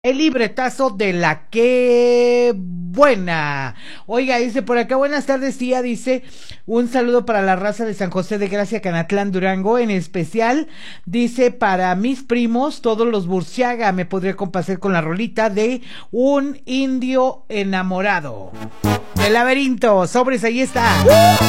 El libretazo de la que buena. Oiga, dice por acá, buenas tardes, tía, dice, un saludo para la raza de San José de Gracia, Canatlán, Durango, en especial, dice, para mis primos, todos los Burciaga, me podría complacer con la rolita de un indio enamorado. Del laberinto, sobres, ahí está.